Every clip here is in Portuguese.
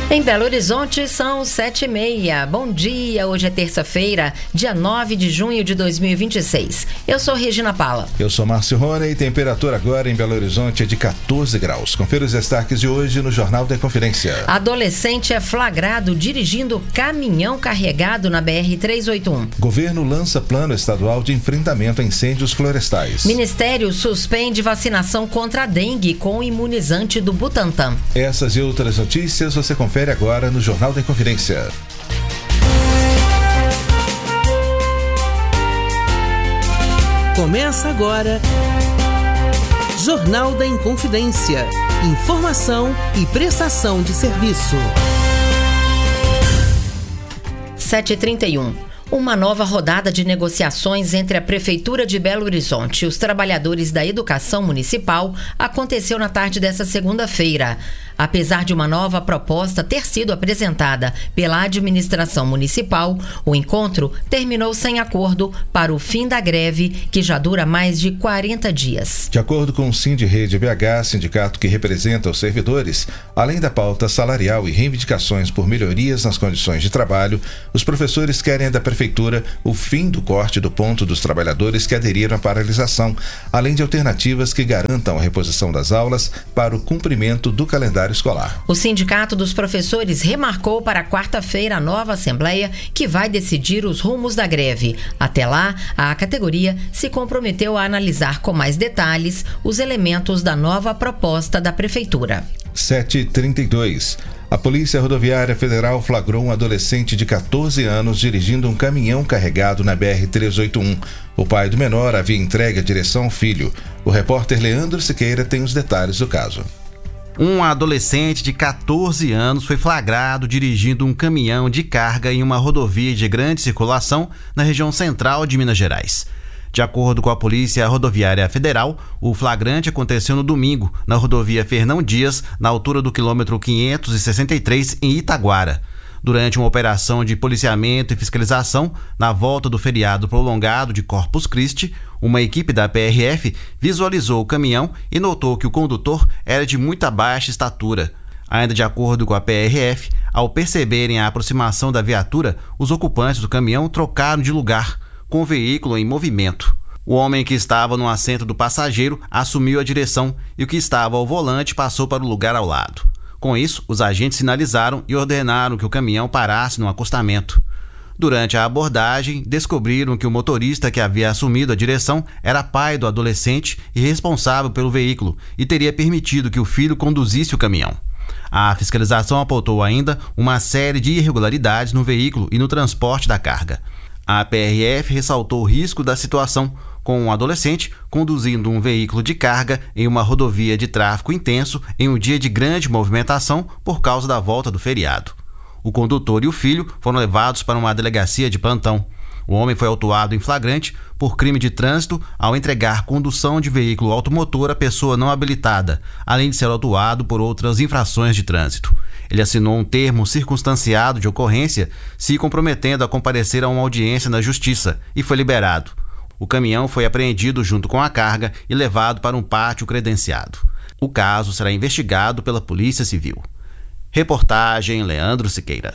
Em Belo Horizonte são 7h30. Bom dia, hoje é terça-feira, dia 9 de junho de 2026. Eu sou Regina Pala. Eu sou Márcio Rona e temperatura agora em Belo Horizonte é de 14 graus. Confira os destaques de hoje no Jornal da Inconfidência. Adolescente é flagrado dirigindo caminhão carregado na BR-381. Governo lança plano estadual de enfrentamento a incêndios florestais. Ministério suspende vacinação contra a dengue com o imunizante do Butantan. Essas e outras notícias você confere agora no Jornal da Inconfidência. Começa agora Jornal da Inconfidência. Informação e prestação de serviço. 7h31. Uma nova rodada de negociações entre a Prefeitura de Belo Horizonte e os trabalhadores da educação municipal aconteceu na tarde desta segunda-feira. Apesar de uma nova proposta ter sido apresentada pela administração municipal, o encontro terminou sem acordo para o fim da greve, que já dura mais de 40 dias. De acordo com o Sindirrede BH, sindicato que representa os servidores, além da pauta salarial e reivindicações por melhorias nas condições de trabalho, os professores querem da Prefeitura o fim do corte do ponto dos trabalhadores que aderiram à paralisação, além de alternativas que garantam a reposição das aulas para o cumprimento do calendário escolar. O Sindicato dos Professores remarcou para quarta-feira a nova Assembleia, que vai decidir os rumos da greve. Até lá, a categoria se comprometeu a analisar com mais detalhes os elementos da nova proposta da Prefeitura. 7h32. A Polícia Rodoviária Federal flagrou um adolescente de 14 anos dirigindo um caminhão carregado na BR-381. O pai do menor havia entregue a direção ao filho. O repórter Leandro Siqueira tem os detalhes do caso. Um adolescente de 14 anos foi flagrado dirigindo um caminhão de carga em uma rodovia de grande circulação na região central de Minas Gerais. De acordo com a Polícia Rodoviária Federal, o flagrante aconteceu no domingo, na rodovia Fernão Dias, na altura do quilômetro 563, em Itaguara. Durante uma operação de policiamento e fiscalização, na volta do feriado prolongado de Corpus Christi, uma equipe da PRF visualizou o caminhão e notou que o condutor era de muito baixa estatura. Ainda de acordo com a PRF, ao perceberem a aproximação da viatura, os ocupantes do caminhão trocaram de lugar, com o veículo em movimento. O homem que estava no assento do passageiro assumiu a direção e o que estava ao volante passou para o lugar ao lado. Com isso, os agentes sinalizaram e ordenaram que o caminhão parasse no acostamento. Durante a abordagem, descobriram que o motorista que havia assumido a direção era pai do adolescente e responsável pelo veículo e teria permitido que o filho conduzisse o caminhão. A fiscalização apontou ainda uma série de irregularidades no veículo e no transporte da carga. A PRF ressaltou o risco da situação, com um adolescente conduzindo um veículo de carga em uma rodovia de tráfego intenso em um dia de grande movimentação por causa da volta do feriado. O condutor e o filho foram levados para uma delegacia de plantão. O homem foi autuado em flagrante por crime de trânsito ao entregar condução de veículo automotor a pessoa não habilitada, além de ser autuado por outras infrações de trânsito. Ele assinou um termo circunstanciado de ocorrência, se comprometendo a comparecer a uma audiência na Justiça, e foi liberado. O caminhão foi apreendido junto com a carga e levado para um pátio credenciado. O caso será investigado pela Polícia Civil. Reportagem Leandro Siqueira.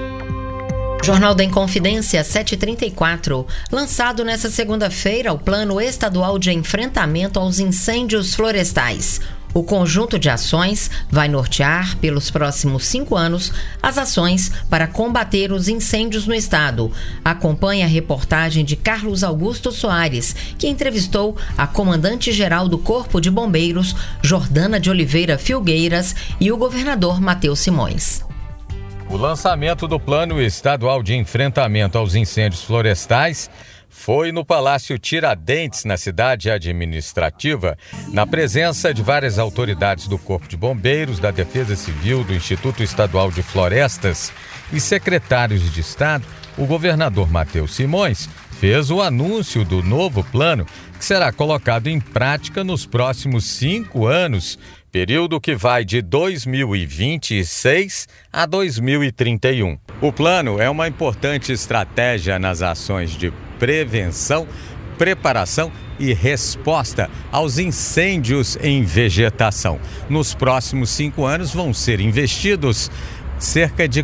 Jornal da Inconfidência, 7h34. Lançado nesta segunda-feira o Plano Estadual de Enfrentamento aos Incêndios Florestais. O conjunto de ações vai nortear, pelos próximos 5 anos, as ações para combater os incêndios no estado. Acompanhe a reportagem de Carlos Augusto Soares, que entrevistou a comandante-geral do Corpo de Bombeiros, Jordana de Oliveira Filgueiras, e o governador Matheus Simões. O lançamento do Plano Estadual de Enfrentamento aos Incêndios Florestais foi no Palácio Tiradentes, na cidade administrativa, na presença de várias autoridades do Corpo de Bombeiros, da Defesa Civil, do Instituto Estadual de Florestas e secretários de Estado. O governador Matheus Simões fez o anúncio do novo plano, que será colocado em prática nos próximos 5 anos, período que vai de 2026 a 2031. O plano é uma importante estratégia nas ações de prevenção, preparação e resposta aos incêndios em vegetação. Nos próximos 5 anos vão ser investidos cerca de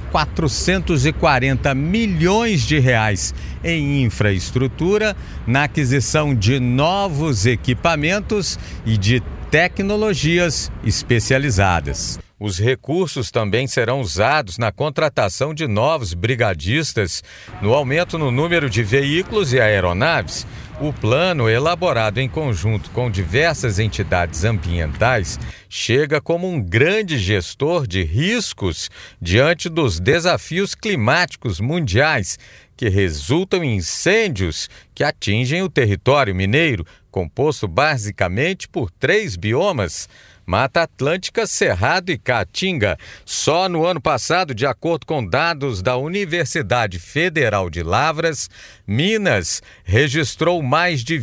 440 milhões de reais em infraestrutura, na aquisição de novos equipamentos e de tecnologias especializadas. Os recursos também serão usados na contratação de novos brigadistas, no aumento no número de veículos e aeronaves. O plano, elaborado em conjunto com diversas entidades ambientais, chega como um grande gestor de riscos diante dos desafios climáticos mundiais que resultam em incêndios que atingem o território mineiro, composto basicamente por 3 biomas: Mata Atlântica, Cerrado e Caatinga. Só no ano passado, de acordo com dados da Universidade Federal de Lavras, Minas registrou mais de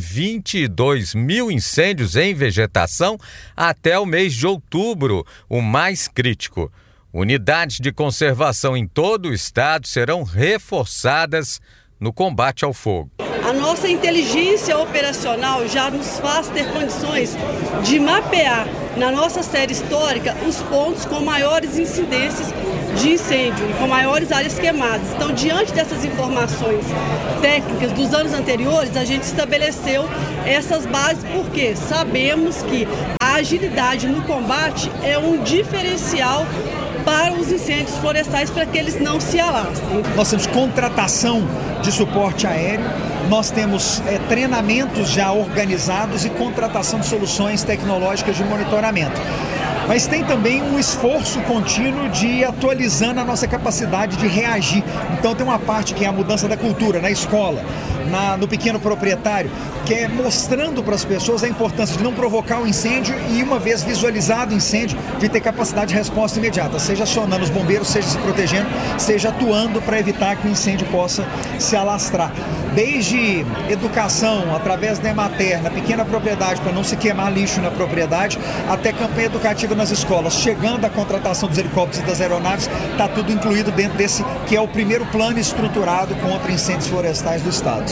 22 mil incêndios em vegetação até o mês de outubro, o mais crítico. Unidades de conservação em todo o estado serão reforçadas no combate ao fogo. A nossa inteligência operacional já nos faz ter condições de mapear na nossa série histórica os pontos com maiores incidências de incêndio e com maiores áreas queimadas. Então, diante dessas informações técnicas dos anos anteriores, a gente estabeleceu essas bases porque sabemos que a agilidade no combate é um diferencial para os incêndios florestais, para que eles não se alastrem. Nós temos contratação de suporte aéreo, nós temos treinamentos já organizados e contratação de soluções tecnológicas de monitoramento. Mas tem também um esforço contínuo de ir atualizando a nossa capacidade de reagir. Então tem uma parte que é a mudança da cultura na escola, no pequeno proprietário, que é mostrando para as pessoas a importância de não provocar um incêndio e, uma vez visualizado o incêndio, de ter capacidade de resposta imediata, seja acionando os bombeiros, seja se protegendo, seja atuando para evitar que o incêndio possa se alastrar. Desde educação, através da Emater, na pequena propriedade, para não se queimar lixo na propriedade, até campanha educativa nas escolas, chegando à contratação dos helicópteros e das aeronaves, está tudo incluído dentro desse que é o primeiro plano estruturado contra incêndios florestais do estado.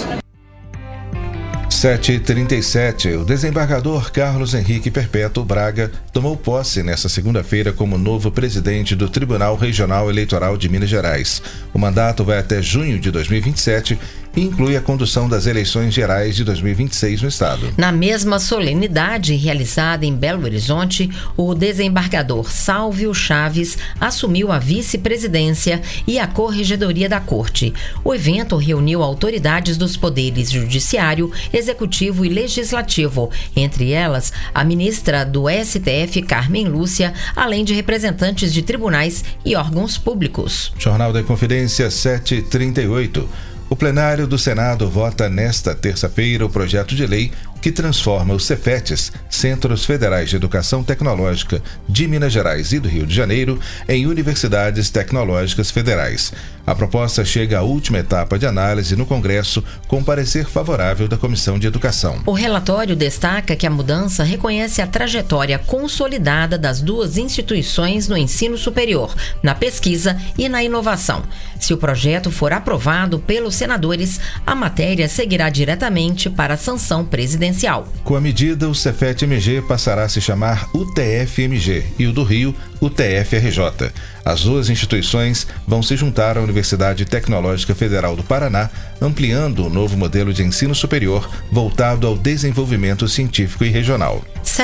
7h37, o desembargador Carlos Henrique Perpétuo Braga tomou posse nesta segunda-feira como novo presidente do Tribunal Regional Eleitoral de Minas Gerais. O mandato vai até junho de 2027 e inclui a condução das eleições gerais de 2026 no estado. Na mesma solenidade realizada em Belo Horizonte, o desembargador Sálvio Chaves assumiu a vice-presidência e a corregedoria da Corte. O evento reuniu autoridades dos poderes judiciário, executivo e legislativo, entre elas a ministra do STF, Carmen Lúcia, além de representantes de tribunais e órgãos públicos. Jornal da Inconfidência 7h38. O plenário do Senado vota nesta terça-feira o projeto de lei que transforma os Cefetes, Centros Federais de Educação Tecnológica de Minas Gerais e do Rio de Janeiro, em universidades tecnológicas federais. A proposta chega à última etapa de análise no Congresso, com parecer favorável da Comissão de Educação. O relatório destaca que a mudança reconhece a trajetória consolidada das duas instituições no ensino superior, na pesquisa e na inovação. Se o projeto for aprovado pelos senadores, a matéria seguirá diretamente para a sanção presidencial. Com a medida, o Cefet-MG passará a se chamar UTF-MG e o do Rio, UTF-RJ. As duas instituições vão se juntar à Universidade Tecnológica Federal do Paraná, ampliando o novo modelo de ensino superior voltado ao desenvolvimento científico e regional.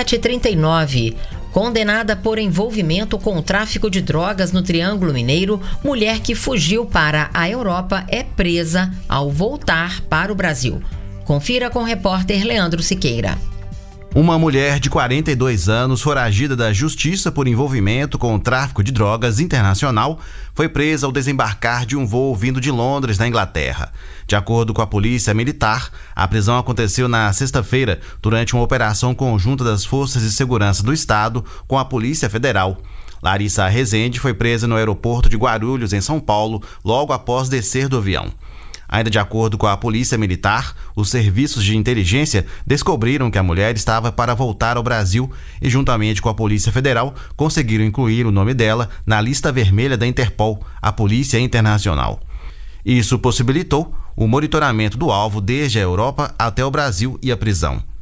7h39. Condenada por envolvimento com o tráfico de drogas no Triângulo Mineiro, mulher que fugiu para a Europa é presa ao voltar para o Brasil. Confira com o repórter Leandro Siqueira. Uma mulher de 42 anos, foragida da justiça por envolvimento com o tráfico de drogas internacional, foi presa ao desembarcar de um voo vindo de Londres, na Inglaterra. De acordo com a polícia militar, a prisão aconteceu na sexta-feira, durante uma operação conjunta das Forças de Segurança do Estado com a Polícia Federal. Larissa Rezende foi presa no aeroporto de Guarulhos, em São Paulo, logo após descer do avião. Ainda de acordo com a Polícia Militar, os serviços de inteligência descobriram que a mulher estava para voltar ao Brasil e, juntamente com a Polícia Federal, conseguiram incluir o nome dela na lista vermelha da Interpol, a Polícia Internacional. Isso possibilitou o monitoramento do alvo desde a Europa até o Brasil e a prisão.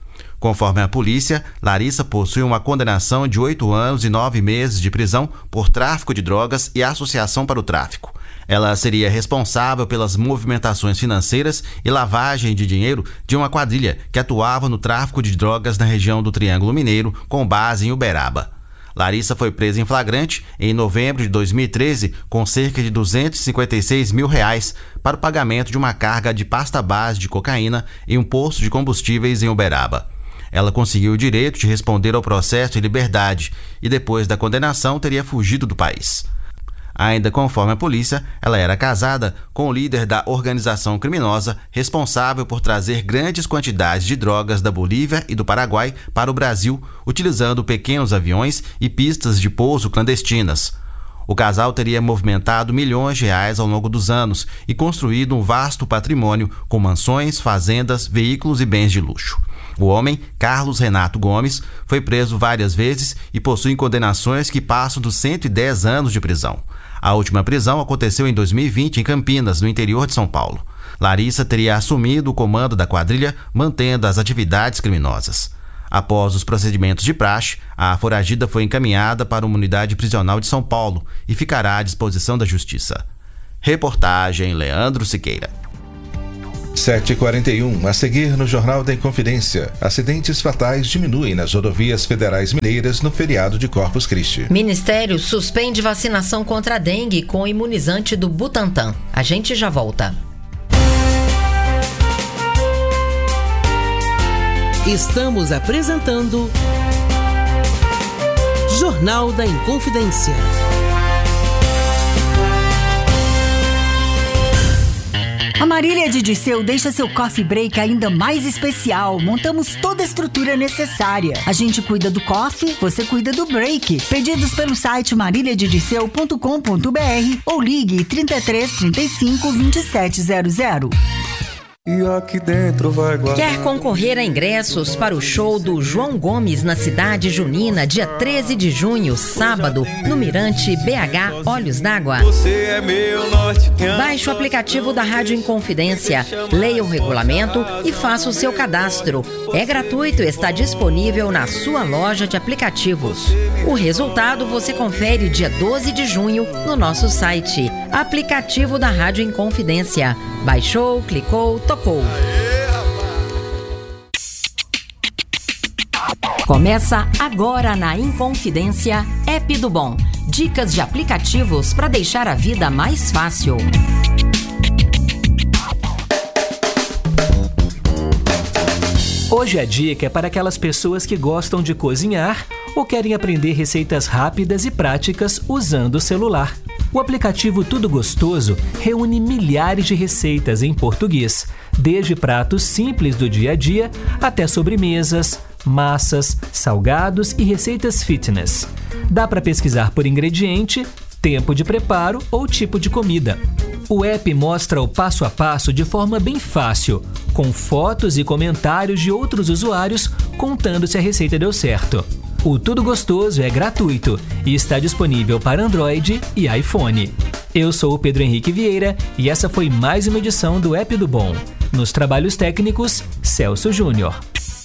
Conforme a polícia, Larissa possui uma condenação de 8 anos e 9 meses de prisão por tráfico de drogas e associação para o tráfico. Ela seria responsável pelas movimentações financeiras e lavagem de dinheiro de uma quadrilha que atuava no tráfico de drogas na região do Triângulo Mineiro, com base em Uberaba. Larissa foi presa em flagrante em novembro de 2013 com cerca de R$256 mil para o pagamento de uma carga de pasta base de cocaína em um posto de combustíveis em Uberaba. Ela conseguiu o direito de responder ao processo em liberdade e, depois da condenação, teria fugido do país. Ainda conforme a polícia, ela era casada com o líder da organização criminosa responsável por trazer grandes quantidades de drogas da Bolívia e do Paraguai para o Brasil, utilizando pequenos aviões e pistas de pouso clandestinas. O casal teria movimentado milhões de reais ao longo dos anos e construído um vasto patrimônio com mansões, fazendas, veículos e bens de luxo. O homem, Carlos Renato Gomes, foi preso várias vezes e possui condenações que passam dos 110 anos de prisão. A última prisão aconteceu em 2020 em Campinas, no interior de São Paulo. Larissa teria assumido o comando da quadrilha, mantendo as atividades criminosas. Após os procedimentos de praxe, a foragida foi encaminhada para uma unidade prisional de São Paulo e ficará à disposição da Justiça. Reportagem Leandro Siqueira. 7h41, a seguir no Jornal da Inconfidência. Acidentes fatais diminuem nas rodovias federais mineiras no feriado de Corpus Christi. Ministério suspende vacinação contra a dengue com imunizante do Butantan. A gente já volta. Estamos apresentando Jornal da Inconfidência. A Marília de Dirceu deixa seu coffee break ainda mais especial. Montamos toda a estrutura necessária. A gente cuida do coffee, você cuida do break. Pedidos pelo site mariliadedirceu.com.br ou ligue 33 35 2700. E aqui dentro vai guardar. Quer concorrer a ingressos para o show do João Gomes na Cidade Junina, dia 13 de junho, sábado, no Mirante BH Olhos d'Água? Você é meu norte. Baixe o aplicativo da Rádio Inconfidência, leia o regulamento e faça o seu cadastro. É gratuito e está disponível na sua loja de aplicativos. O resultado você confere dia 12 de junho no nosso site. Aplicativo da Rádio Inconfidência. Baixou, clicou, tocou. Começa agora na Inconfidência, App do Bom. Dicas de aplicativos para deixar a vida mais fácil. Hoje a dica é para aquelas pessoas que gostam de cozinhar ou querem aprender receitas rápidas e práticas usando o celular. O aplicativo Tudo Gostoso reúne milhares de receitas em português, desde pratos simples do dia a dia até sobremesas, massas, salgados e receitas fitness. Dá para pesquisar por ingrediente, tempo de preparo ou tipo de comida. O app mostra o passo a passo de forma bem fácil, com fotos e comentários de outros usuários contando se a receita deu certo. O Tudo Gostoso é gratuito e está disponível para Android e iPhone. Eu sou o Pedro Henrique Vieira e essa foi mais uma edição do App do Bom. Nos trabalhos técnicos, Celso Júnior.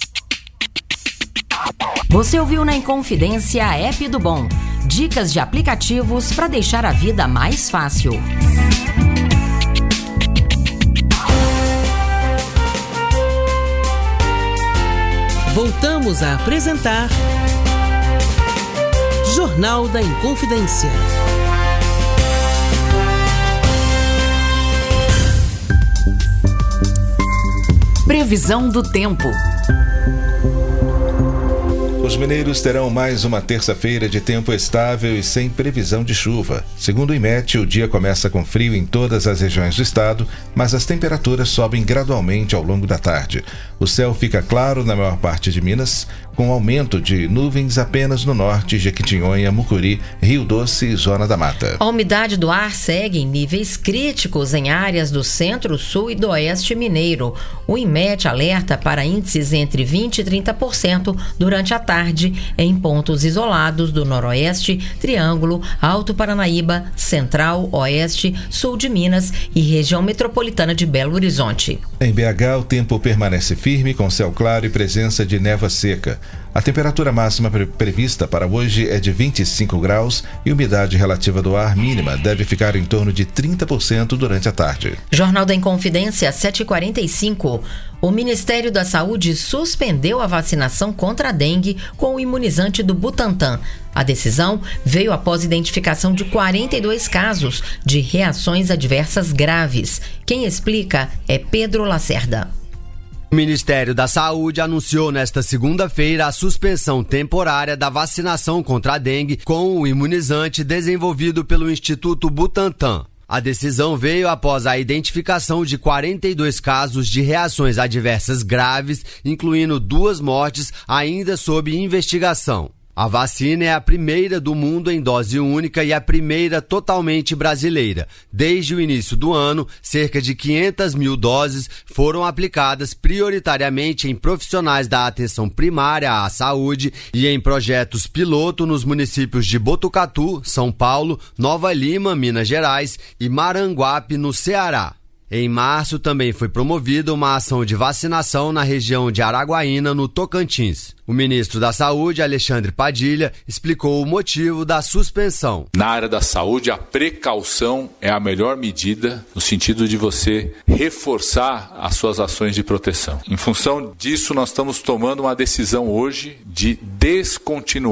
Você ouviu na Inconfidência App do Bom. Dicas de aplicativos para deixar a vida mais fácil. Voltamos a apresentar Jornal da Inconfidência. Previsão do tempo. Os mineiros terão mais uma terça-feira de tempo estável e sem previsão de chuva. Segundo o IMET, o dia começa com frio em todas as regiões do estado, mas as temperaturas sobem gradualmente ao longo da tarde. O céu fica claro na maior parte de Minas, com aumento de nuvens apenas no norte, Jequitinhonha, Mucuri, Rio Doce e Zona da Mata. A umidade do ar segue em níveis críticos em áreas do centro, sul e do oeste mineiro. O IMET alerta para índices entre 20% e 30% durante a tarde tarde em pontos isolados do Noroeste, Triângulo, Alto Paranaíba, Central, Oeste, Sul de Minas e região metropolitana de Belo Horizonte. Em BH, o tempo permanece firme com céu claro e presença de névoa seca. A temperatura máxima prevista para hoje é de 25 graus e a umidade relativa do ar mínima deve ficar em torno de 30% durante a tarde. Jornal da Inconfidência, 7h45. O Ministério da Saúde suspendeu a vacinação contra a dengue com o imunizante do Butantan. A decisão veio após identificação de 42 casos de reações adversas graves. Quem explica é Pedro Lacerda. O Ministério da Saúde anunciou nesta segunda-feira a suspensão temporária da vacinação contra a dengue com o imunizante desenvolvido pelo Instituto Butantan. A decisão veio após a identificação de 42 casos de reações adversas graves, incluindo 2 mortes ainda sob investigação. A vacina é a primeira do mundo em dose única e a primeira totalmente brasileira. Desde o início do ano, cerca de 500 mil doses foram aplicadas prioritariamente em profissionais da atenção primária à saúde e em projetos piloto nos municípios de Botucatu, São Paulo, Nova Lima, Minas Gerais e Maranguape, no Ceará. Em março, também foi promovida uma ação de vacinação na região de Araguaína, no Tocantins. O ministro da Saúde, Alexandre Padilha, explicou o motivo da suspensão. Na área da saúde, a precaução é a melhor medida no sentido de você reforçar as suas ações de proteção. Em função disso, nós estamos tomando uma decisão hoje de descontinuar